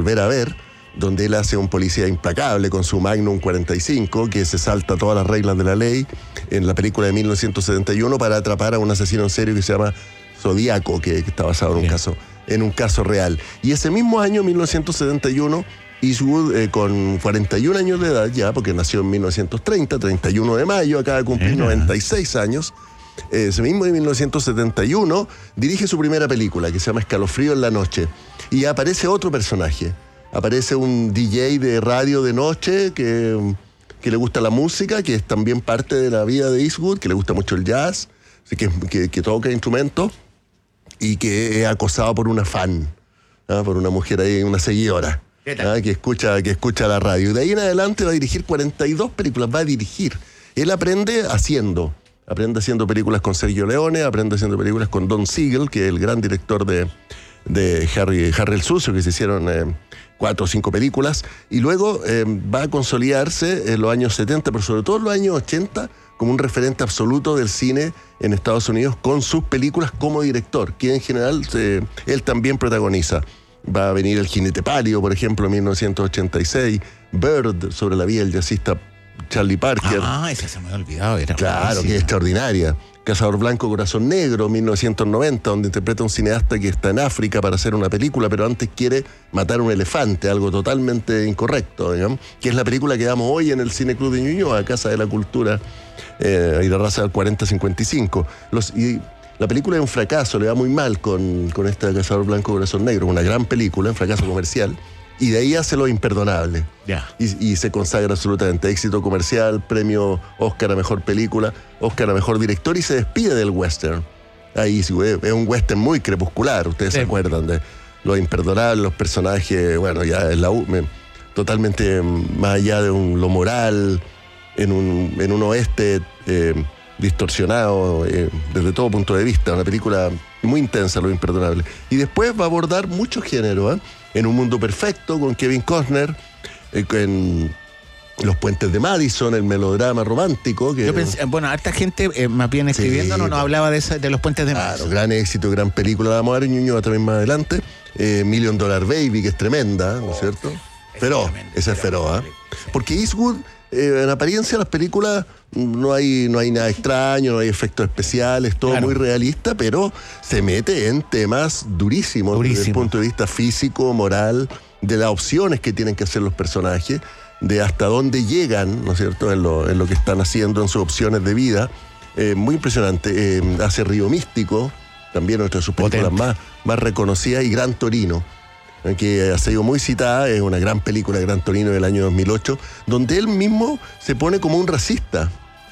Volver a Ver, donde él hace un policía implacable con su Magnum 45, que se salta todas las reglas de la ley, en la película de 1971, para atrapar a un asesino en serio que se llama Zodíaco, que está basado en un caso real. Y ese mismo año, 1971, Eastwood, con 41 años de edad ya, porque nació en 1930, 31 de mayo, acaba de cumplir 96 años, ese mismo de 1971, dirige su primera película, que se llama Escalofrío en la noche. Y aparece otro personaje. Aparece un DJ de radio de noche que le gusta la música, que es también parte de la vida de Eastwood, que le gusta mucho el jazz, que toca instrumentos, y que es acosado por una fan, por una mujer ahí, una seguidora, que escucha la radio. Y de ahí en adelante va a dirigir 42 películas, va a dirigir. Él aprende haciendo películas con Sergio Leone, aprende haciendo películas con Don Siegel, que es el gran director de Harry el Sucio, que se hicieron 4 o 5 películas, y luego va a consolidarse en los años 70, pero sobre todo en los años 80, como un referente absoluto del cine en Estados Unidos con sus películas como director, que en general él también protagoniza. Va a venir El jinete pálido, por ejemplo, en 1986, Bird, sobre la vida del jazzista Charlie Parker. Esa se me había olvidado. Claro, que es extraordinaria. Cazador Blanco, Corazón Negro, 1990, donde interpreta a un cineasta que está en África para hacer una película, pero antes quiere matar a un elefante, algo totalmente incorrecto, digamos, que es la película que damos hoy en el Cine Club de Ñuñoa, Casa de la Cultura y la Raza del 4055. Y la película es un fracaso, le va muy mal con esta Cazador Blanco, Corazón Negro, una gran película, un fracaso comercial. Y de ahí hace Lo Imperdonable. Y se consagra absolutamente. Éxito comercial, premio Oscar a Mejor Película, Oscar a Mejor Director, y se despide del western. Ahí es un western muy crepuscular, ustedes se acuerdan de Lo Imperdonable, los personajes, bueno, ya es totalmente más allá de lo moral, en un oeste distorsionado desde todo punto de vista. Una película muy intensa, Lo Imperdonable. Y después va a abordar muchos géneros, En Un Mundo Perfecto, con Kevin Costner, en Los Puentes de Madison, el melodrama romántico. Yo pensé, harta gente más bien escribiendo nos hablaba de Los Puentes de Madison. Claro, gran éxito, gran película. La vamos a ver en Ñuñoa también más adelante. $1 Million Baby, que es tremenda, ¿no es cierto? Feroz, esa es feroz, Porque Eastwood, en apariencia, las películas no hay nada extraño, no hay efectos especiales, todo muy realista, pero se mete en temas durísimos desde el punto de vista físico, moral, de las opciones que tienen que hacer los personajes, de hasta dónde llegan, ¿no es cierto?, en lo que están haciendo, en sus opciones de vida. Muy impresionante. Hace Río Místico, también otra de sus películas más reconocidas, y Gran Torino, que ha sido muy citada, es una gran película, Gran Torino, del año 2008, donde él mismo se pone como un racista,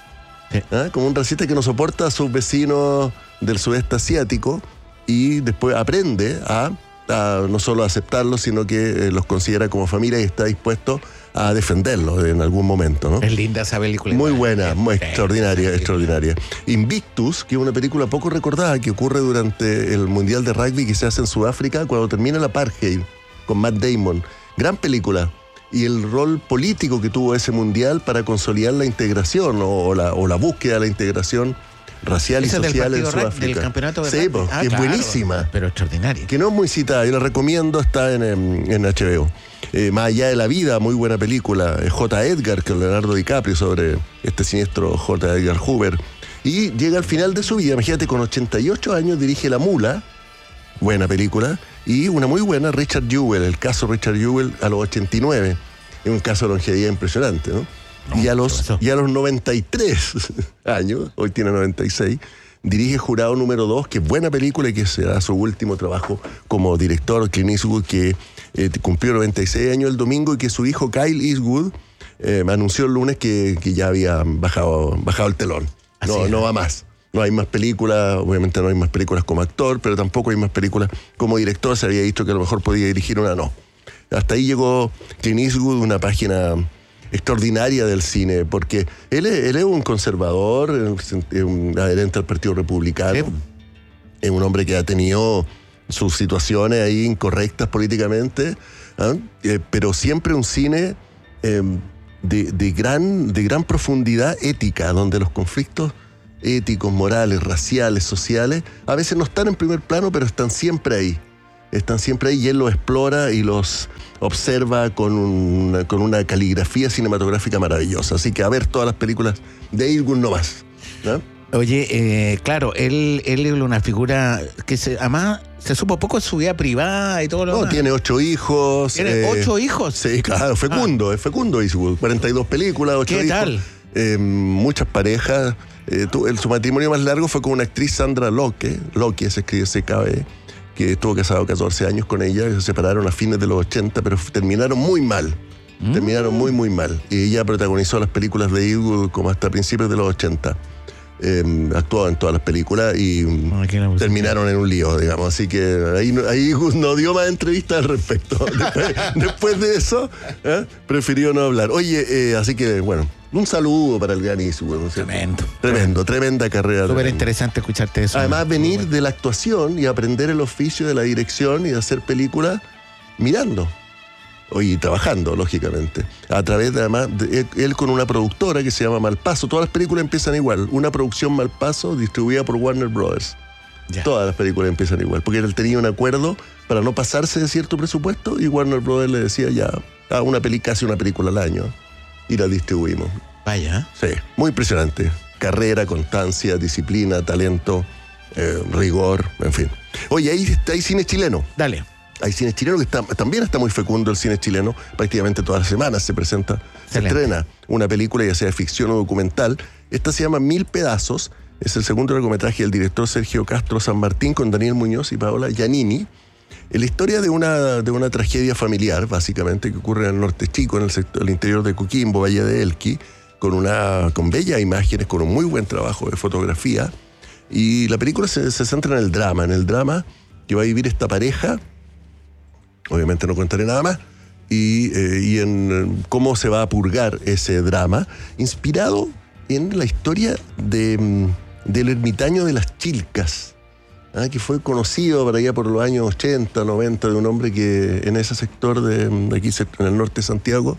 como un racista que no soporta a sus vecinos del sudeste asiático, y después aprende a no solo aceptarlos, sino que los considera como familia y está dispuesto a defenderlos en algún momento, ¿no? Es linda esa película. Muy buena, muy extraordinaria. Invictus, que es una película poco recordada, que ocurre durante el Mundial de Rugby que se hace en Sudáfrica cuando termina el apartheid, con Matt Damon. Gran película. Y el rol político que tuvo ese Mundial para consolidar la integración o la búsqueda de la integración racial y social en Sudáfrica. Del campeonato de rugby. Que es buenísima. Pero extraordinaria. Que no es muy citada, yo la recomiendo, está en HBO. Más allá de la vida, muy buena película. J. Edgar, con Leonardo DiCaprio, sobre este siniestro J. Edgar Hoover. Y llega al final de su vida, imagínate, con 88 años dirige La Mula, buena película, y una muy buena, Richard Jewell, el caso Richard Jewell, a los 89. Es un caso de longevidad impresionante, ¿no? Y a los 93 años, hoy tiene 96, dirige Jurado número 2, que es buena película y que será su último trabajo como director. Clint Eastwood, que cumplió 96 años el domingo, y que su hijo Kyle Eastwood anunció el lunes que ya había bajado el telón. No va más. No hay más películas, obviamente no hay más películas como actor, pero tampoco hay más películas como director. Se había dicho que a lo mejor podía dirigir una, no. Hasta ahí llegó Clint Eastwood, una página extraordinaria del cine, porque él es un conservador, un adherente al Partido Republicano, es un hombre que ha tenido sus situaciones ahí incorrectas políticamente, pero siempre un cine de gran profundidad ética, donde los conflictos éticos, morales, raciales, sociales, a veces no están en primer plano, pero están siempre ahí. están siempre ahí y él los explora y los observa con una caligrafía cinematográfica maravillosa. Así que a ver todas las películas de Eastwood nomás, ¿no? Oye, claro, él es una figura que además se supo poco de su vida privada y todo lo demás. Tiene 8 hijos. ¿Tiene 8 hijos? Sí, claro, fecundo, es fecundo Eastwood. 42 películas, 8 hijos. ¿Qué tal? Muchas parejas. Su matrimonio más largo fue con una actriz, Sandra Locke se escribe CKB, que estuvo casado 14 años con ella, se separaron a fines de los 80, pero terminaron muy mal. Terminaron muy, muy mal. Y ella protagonizó las películas de Eastwood como hasta principios de los 80. Actuó en todas las películas y terminaron en un lío, digamos. Así que ahí no dio más entrevistas al respecto. Después de eso, prefirió no hablar. Oye, así que, bueno, un saludo para el gran Eastwood, ¿no? Tremenda carrera. Súper interesante escucharte eso. Además, venir de la actuación y aprender el oficio de la dirección y de hacer películas mirando. Y trabajando, lógicamente. A través de, además, él con una productora que se llama Malpaso. Todas las películas empiezan igual. Una producción Malpaso distribuida por Warner Brothers. Ya. Todas las películas empiezan igual. Porque él tenía un acuerdo para no pasarse de cierto presupuesto y Warner Brothers le decía ya, casi una película al año. Y la distribuimos. Vaya. Sí, muy impresionante. Carrera, constancia, disciplina, talento, rigor, en fin. Oye, hay cine chileno. Dale. Hay cine chileno que también está muy fecundo el cine chileno. Prácticamente todas las semanas se estrena una película, ya sea de ficción o documental. Esta se llama 1000 pedazos. Es el segundo largometraje del director Sergio Castro San Martín con Daniel Muñoz y Paola Giannini. La historia de una tragedia familiar, básicamente, que ocurre en el norte chico, en el interior de Coquimbo, Valle de Elqui, con bellas imágenes, con un muy buen trabajo de fotografía. Y la película se centra en el drama que va a vivir esta pareja. Obviamente no contaré nada más. Y en cómo se va a purgar ese drama, inspirado en la historia del ermitaño de las Chilcas, que fue conocido por allá por los años 80, 90, de un hombre que en ese sector de aquí en el norte de Santiago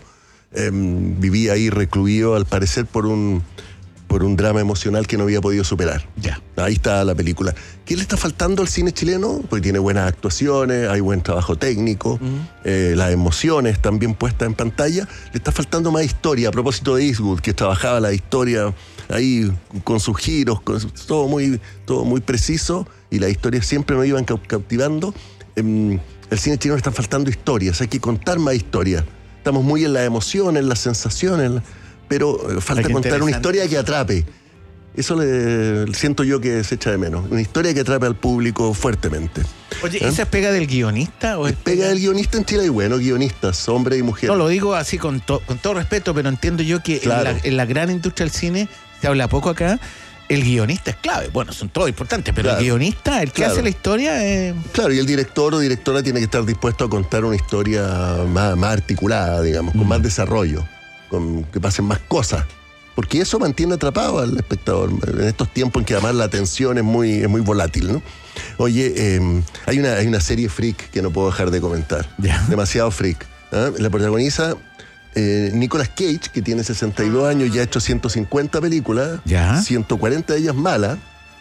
vivía ahí recluido, al parecer por un drama emocional que no había podido superar. Ya. Ahí está la película. ¿Qué le está faltando al cine chileno? Porque tiene buenas actuaciones, hay buen trabajo técnico, las emociones están bien puestas en pantalla. Le está faltando más historia. A propósito de Eastwood, que trabajaba la historia ahí con sus giros, todo muy preciso, y las historias siempre nos iban cautivando. El cine chileno le está faltando historias, hay que contar más historias. Estamos muy en las emociones, en las sensaciones, pero falta contar una historia que atrape. Eso siento yo que se echa de menos. Una historia que atrape al público fuertemente. Oye, ¿esa es pega del guionista? ¿O es pega del guionista? En Chile hay buenos guionistas, hombres y mujeres. No, lo digo así con todo respeto, pero entiendo yo que claro, en la gran industria del cine, se habla poco acá, el guionista es clave. Bueno, son todos importantes, pero claro, el guionista, el que hace la historia... Claro, y el director o directora tiene que estar dispuesto a contar una historia más articulada, digamos, con más desarrollo, con que pasen más cosas. Porque eso mantiene atrapado al espectador en estos tiempos en que además la atención es muy volátil, ¿no? Oye, hay una serie freak que no puedo dejar de comentar. Yeah. Demasiado freak. La protagoniza Nicolas Cage, que tiene 62 años y ha hecho 150 películas, 140 de ellas malas.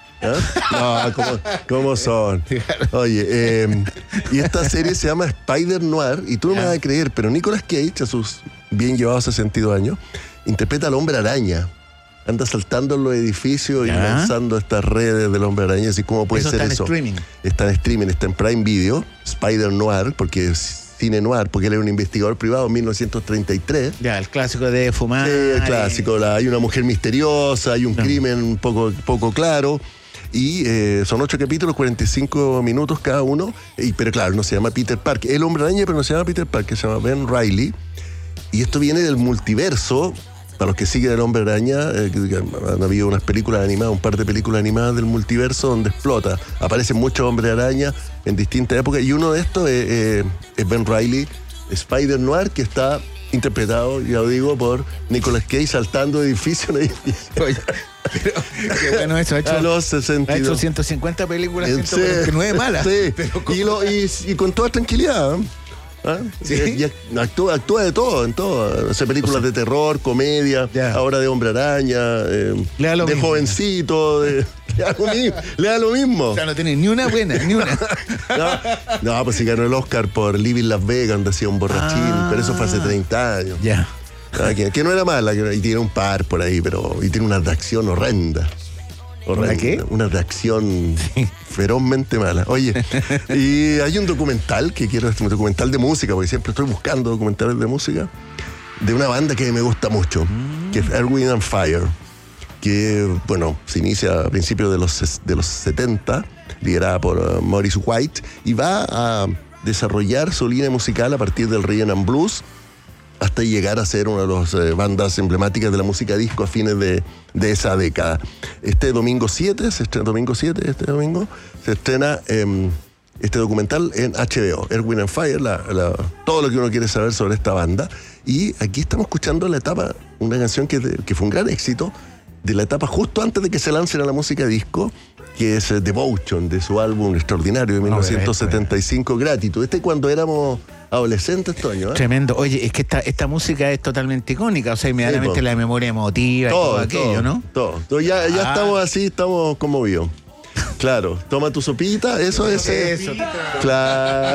No, ¿cómo son? Oye, y esta serie se llama Spider Noir, y tú no me vas a creer, pero Nicolas Cage, a sus bien llevados 62 años, interpreta al Hombre Araña. Anda saltando en los edificios y lanzando estas redes del Hombre Araña. Así, ¿cómo puede ser eso? Está en streaming. Está en streaming, está en Prime Video. Spider Noir, porque es cine noir, porque él era un investigador privado en 1933. Ya, el clásico de fumar. Sí, el clásico. Hay una mujer misteriosa, hay un crimen un poco claro. Y son 8 capítulos, 45 minutos cada uno. Pero claro, no se llama Peter Parker. El Hombre Araña, pero no se llama Peter Parker, se llama Ben Reilly. Y esto viene del multiverso. Para los que siguen el Hombre Araña, han habido unas películas animadas, un par de películas animadas del multiverso donde explota. Aparecen muchos Hombres Araña en distintas épocas, y uno de estos es Ben Reilly, Spider Noir, que está interpretado, ya lo digo, por Nicolas Cage saltando de edificio en edificio. Oye, pero qué bueno eso, ha hecho 150 películas, 149 malas. Sí, y con toda tranquilidad, ¿sí? Y actúa de todo, en todo. Hace películas de terror, comedia, ahora de Hombre Araña, de jovencito. Le da lo mismo. O sea, no tiene ni una buena, ni una. No, pues si ganó el Oscar por Living Las Vegas, decía un borrachín, pero eso fue hace 30 años. Ya. Que no era mala, y tiene un par por ahí, y tiene una de acción horrenda. ¿Una qué? Una de acción ferozmente mala. Oye, y hay un documental un documental de música, porque siempre estoy buscando documentales de música, de una banda que me gusta mucho, que es Earth, Wind and Fire, que, bueno, se inicia a principios de los 70, liderada por Maurice White, y va a desarrollar su línea musical a partir del rhythm and blues, hasta llegar a ser una de las bandas emblemáticas de la música disco a fines de esa década. Este domingo 7, se estrena este documental en HBO, Earth, Wind and Fire, todo lo que uno quiere saber sobre esta banda. Y aquí estamos escuchando una canción que fue un gran éxito, de la etapa justo antes de que se lancen a la música disco, que es Devotion, de su álbum extraordinario de 1975, Gratitud. Cuando éramos adolescentes, Toño. Tremendo. Oye, es que esta música es totalmente icónica, o sea, inmediatamente la memoria emotiva y todo aquello, ¿no? Todo. Ya estamos así, estamos conmovidos. Claro, toma tu sopita, eso es. Eso. Claro.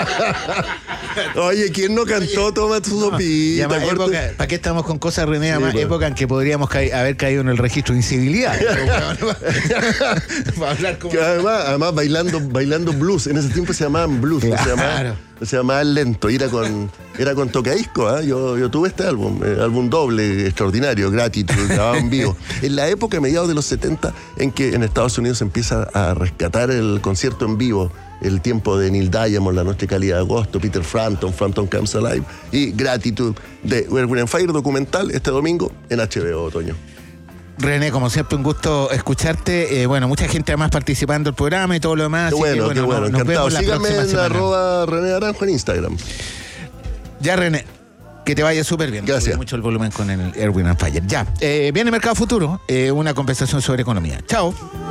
Oye, ¿quién no cantó Toma tu sopita? ¿Para qué estamos con cosas, René? Además, época en que podríamos haber caído en el registro de incivilidad. Para hablar como... Además bailando blues. En ese tiempo se llamaban blues, claro. Se llamaba lento. Era con tocadisco, ¿eh? Yo tuve este álbum doble extraordinario, Gratitud, grabado en vivo. En la época, mediados de los 70, en que en Estados Unidos se empieza a rescatar el concierto en vivo, el tiempo de Neil Diamond, La Noche Cálida de Agosto, Peter Frampton Comes Alive, y Gratitud de Earth, Wind and Fire, documental, este domingo en HBO, Otoño. René, como siempre, un gusto escucharte. Mucha gente además participando del programa y todo lo demás. Qué bueno, encantado. Síganme en @René Naranjo en Instagram. Ya, René, que te vaya súper bien. Gracias. Mucho el volumen con el Earth, Wind and Fire. Ya, viene Mercado Futuro, una conversación sobre economía. Chao.